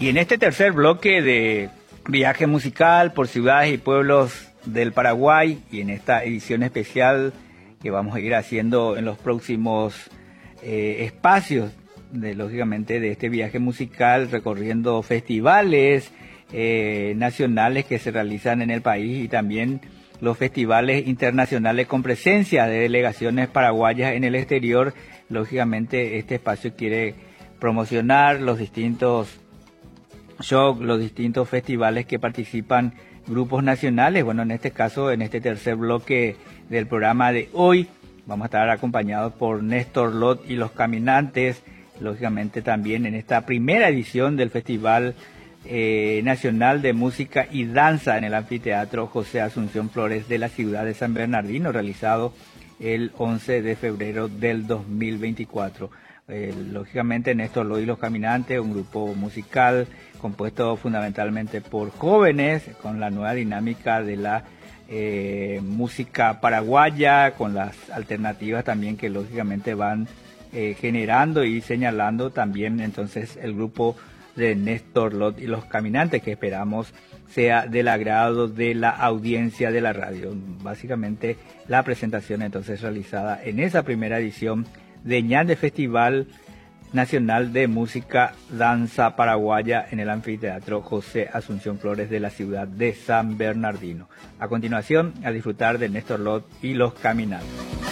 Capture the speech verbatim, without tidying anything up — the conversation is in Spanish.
Y en este tercer bloque de viaje musical por ciudades y pueblos del Paraguay, y en esta edición especial que vamos a ir haciendo en los próximos eh, espacios, de, lógicamente, de este viaje musical, recorriendo festivales eh, nacionales que se realizan en el país y también los festivales internacionales con presencia de delegaciones paraguayas en el exterior. Lógicamente, este espacio quiere promocionar los distintos shows, los distintos festivales que participan grupos nacionales. Bueno, en este caso, en este tercer bloque del programa de hoy, vamos a estar acompañados por Néstor Lot y los Caminantes, lógicamente también en esta primera edición del Festival eh, Nacional de Música y Danza en el Anfiteatro José Asunción Flores de la ciudad de San Bernardino, realizado el once de febrero del dos mil veinticuatro. Eh, lógicamente, Néstor Lot y los Caminantes, un grupo musical compuesto fundamentalmente por jóvenes, con la nueva dinámica de la eh, música paraguaya, con las alternativas también que lógicamente van eh, generando y señalando también entonces el grupo de Néstor Lot y los Caminantes, que esperamos sea del agrado de la audiencia de la radio. Básicamente la presentación entonces realizada en esa primera edición de Ñande Festival Nacional de Música Danza Paraguaya en el Anfiteatro José Asunción Flores de la ciudad de San Bernardino. A continuación, a disfrutar de Néstor Lot y los Caminantes.